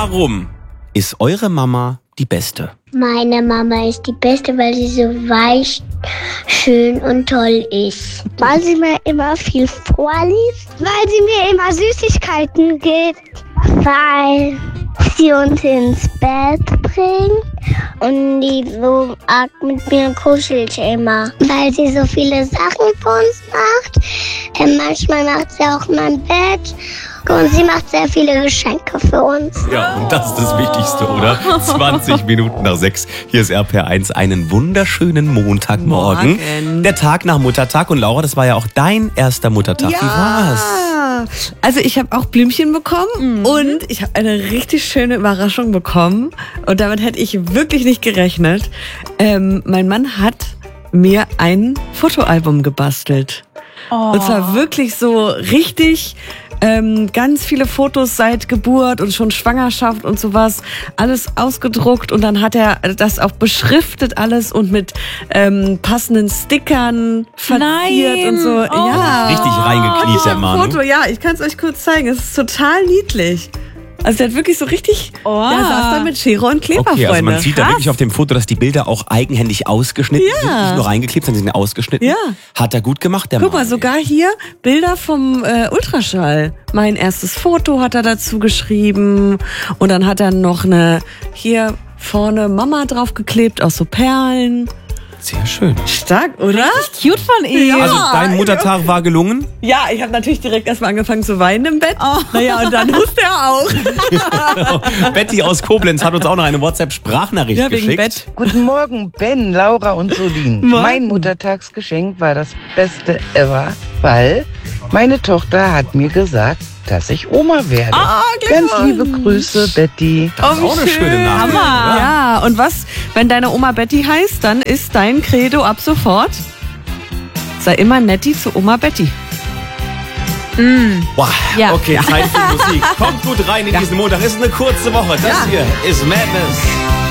Warum ist eure Mama die Beste? Meine Mama ist die Beste, weil sie so weich, schön und toll ist. Weil sie mir immer viel vorliest. Weil sie mir immer Süßigkeiten gibt. Weil sie uns ins Bett bringt. Und die so arg mit mir kuschelt immer. Weil sie so viele Sachen für uns macht. Manchmal macht sie auch mein Bett. Und sie macht sehr viele Geschenke für uns. Ja, und das ist das Wichtigste, oder? 20 Minuten nach 6. Hier ist RPR1. Einen wunderschönen Montagmorgen. Morgen. Der Tag nach Muttertag. Und Laura, das war ja auch dein erster Muttertag. Wie war's? Also ich habe auch Blümchen bekommen und ich habe eine richtig schöne Überraschung bekommen. Und damit hätte ich wirklich nicht gerechnet. Mein Mann hat mir ein Fotoalbum gebastelt. Und zwar wirklich so richtig... ganz viele Fotos seit Geburt und schon Schwangerschaft und sowas, alles ausgedruckt und dann hat er das auch beschriftet alles und mit passenden Stickern verziert und so. Ja. Richtig reingekniet, der Mann. Foto, ja, ich kann es euch kurz zeigen. Es ist total niedlich. Also der hat wirklich so richtig, der saß da mit Schere und Kleber, Okay, also Freunde. man sieht da wirklich auf dem Foto, dass die Bilder auch eigenhändig ausgeschnitten sind. Nicht nur reingeklebt, sondern sie sind ausgeschnitten. Ja. Hat er gut gemacht, der Guck Mann. mal, sogar hier Bilder vom Ultraschall. Mein erstes Foto hat er dazu geschrieben. Und dann hat er noch eine hier vorne Mama draufgeklebt aus so Perlen. Sehr schön. Stark, oder? Cute von ihm. Also dein Muttertag war gelungen? Ja, ich habe natürlich direkt erstmal angefangen zu weinen im Bett. Naja, und dann husste er auch. Betty aus Koblenz hat uns auch noch eine WhatsApp-Sprachnachricht Ja, wegen geschickt. Bett. Guten Morgen, Ben, Laura und Solin. Mein Muttertagsgeschenk war das Beste ever, weil meine Tochter hat mir gesagt, dass ich Oma werde. Ganz liebe Grüße, Betty. Das ist auch eine schöne Nachricht. Hammer. Ja, und was, wenn deine Oma Betty heißt, dann ist dein Credo ab sofort, sei immer netti zu Oma Betty. Wow. Ja. Okay, Zeit für Musik. Kommt gut rein in diesen Montag. Ist eine kurze Woche. Das hier ist Madness.